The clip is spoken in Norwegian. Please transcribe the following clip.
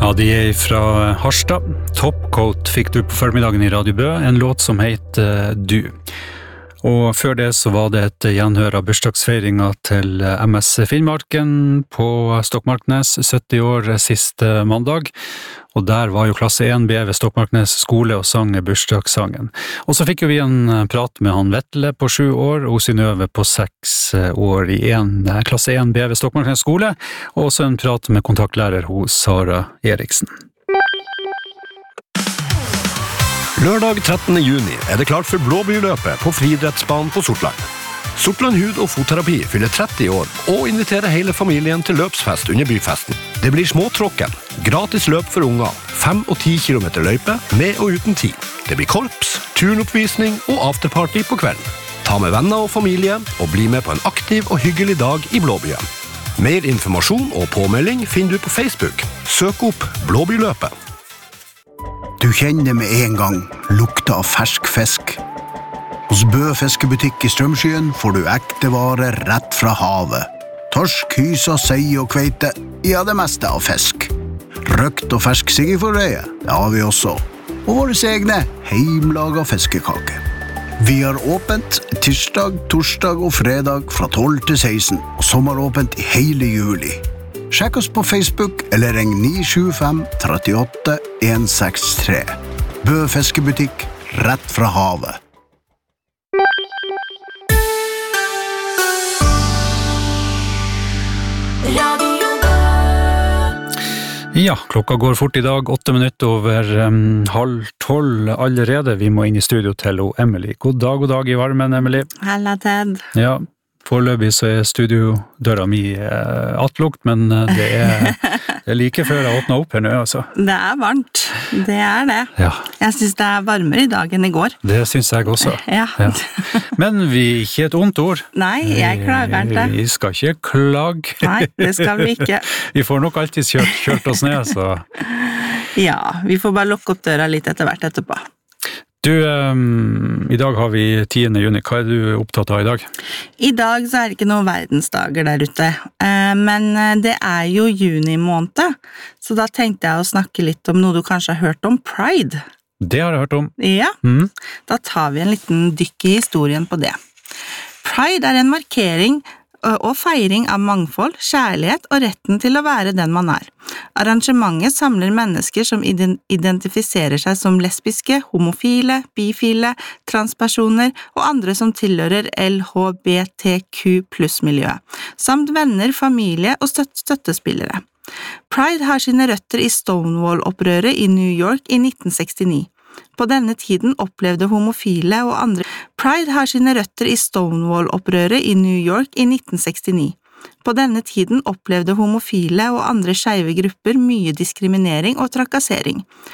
Ja, de fra Harstad. Topcoat fikk du på formiddagen I Radio Bø, en låt som heter Du. Og før det så var det et gjenhør av bursdagsfeiringa til MS Finnmarken på Stokmarknes, 70 år siste mandag. Og der var jo klasse 1B ved Stokmarknes skole og sang bursdagssangen. Og så fikk jo vi en prat med han Vetle på 7 år, og Synnøve på 6 år I klasse 1B ved Stokmarknes skole, og også en prat med kontaktlærer hos Sara Eriksen. Lørdag 13. juni det klart for Blåbyrløpet på friidrettsbanen på Sortland. Sortland Hud- og Fotterapi fyller 30 år og inviterer hele familien til løpsfest under byfesten. Det blir småtråkken, gratis løp for unger, 5 og 10 kilometer løype, med og uten tid. Det blir korps, turnoppvisning og afterparty på kvelden. Ta med venner og familie og bli med på en aktiv og hyggelig dag I Blåbyen. Mer informasjon og påmelding finner du på Facebook. Søk opp Blåbyrløpet. Du kjenner med en gang lukta av fersk fisk. Hos Bø fiskebutikk I Strømskyen får du ekte varer rett fra havet. Torsk, hysa, sei og kveite, ja det meste av fisk. Røkt og fersk siggeforreie, det har vi også. Og våre egne heimlaga fiskekaker. Vi har åpent tirsdag, torsdag og fredag fra 12 til 16, og sommeråpent I hele juli. Sjekk oss på Facebook eller ring 975 38 163. Bø fiskebutikk, rett fra havet. Ja, klokka går fort I dag, 8 minutter over 11:30 allerede. Vi må inn I studio til Emily. God dag I varmen, Emily. Halla, Ted. Ja, foreløpig så studiodøra mi attlukt, men det like før jeg åpnet opp her nå, altså. Det varmt, det det. Ja. Jeg synes det varmere I dag enn I går. Det synes jeg også. Ja. Men vi ikke et ondt ord. Nei, jeg klager ikke. Vi skal ikke klage. Nei, det skal vi ikke. Vi får nok alltid kjørt oss ned, så... Ja, vi får bare lukke opp døra litt etter hvert etterpå. Du, I dag har vi 10. juni. Hva du opptatt av I dag? I dag så det ikke noen verdensdager der ute, men det jo juni måned, så da tenkte jeg å snakke litt om noe du kanskje har hørt om, Pride. Det har jeg hørt om. Ja, da tar vi en liten dykk I historien på det. Pride en markering og feiring av mangfold, kjærlighet og retten til å være den man Arrangementet samler mennesker som identifiserer seg som lesbiske, homofile, bifile, transpersoner og andre som tilhører LHBTQ+-miljøet, samt venner, familie og støttespillere. Pride har sine røtter I Stonewall-opprøret I New York I 1969. På denne tiden opplevde homofile og andre. Pride har sine røtter I Stonewall-opprøret I New York I 1969. På denne tiden opplevde homofile og andre skeive grupper mye diskriminering og trakassering.